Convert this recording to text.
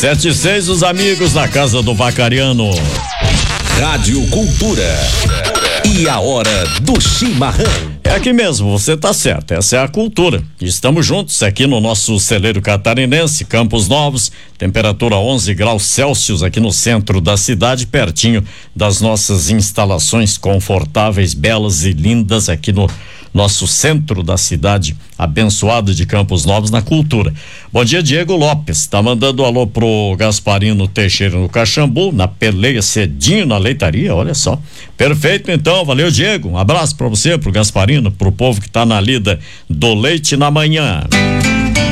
7:06, os amigos da Casa do Vacariano. Rádio Cultura. E a hora do chimarrão. É aqui mesmo, você tá certo, essa é a cultura. Estamos juntos aqui no nosso celeiro catarinense, Campos Novos, temperatura 11 graus Celsius aqui no centro da cidade, pertinho das nossas instalações confortáveis, belas e lindas aqui no nosso centro da cidade, abençoado de Campos Novos na cultura. Bom dia, Diego Lopes, tá mandando alô pro Gasparino Teixeira no Caxambu, na peleia cedinho na leitaria, olha só. Perfeito, então, valeu, Diego, um abraço pra você, pro Gasparino, pro povo que tá na lida do leite na manhã.